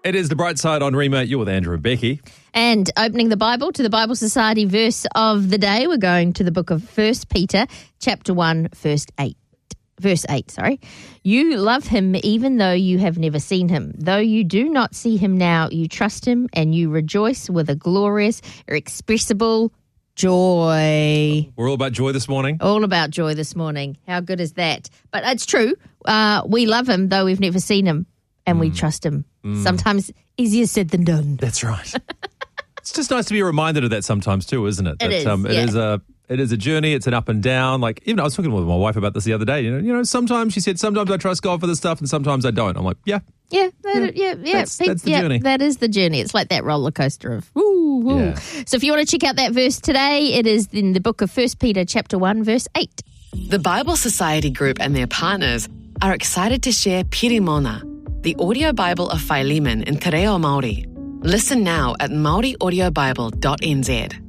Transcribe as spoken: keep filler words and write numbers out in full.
It is The Bright Side on Rima. You're with Andrew and Becky. And opening the Bible to the Bible Society verse of the day, we're going to the book of First Peter, chapter one, verse eight. Verse eight, sorry. You love him even though you have never seen him. Though you do not see him now, you trust him and you rejoice with a glorious, irrepressible joy. We're all about joy this morning. All about joy this morning. How good is that? But it's true. Uh, we love him though we've never seen him, and mm. we trust him. Mm. Sometimes easier said than done. That's right. It's just nice to be reminded of that sometimes too, isn't it? It that, is, um, it yeah. is a It is a journey. It's an up and down. Like, even I was talking with my wife about this the other day. You know, you know, sometimes she said, sometimes I trust God for this stuff and sometimes I don't. I'm like, yeah. Yeah, that, yeah, yeah. That's, that's the yeah, journey. That is the journey. It's like that roller coaster of woo, woo. Yeah. So if you want to check out that verse today, it is in the book of First Peter chapter one, verse eight. The Bible Society Group and their partners are excited to share Pirimona, the audio Bible of Philemon in Te Reo Māori. Listen now at maori audio bible dot n z.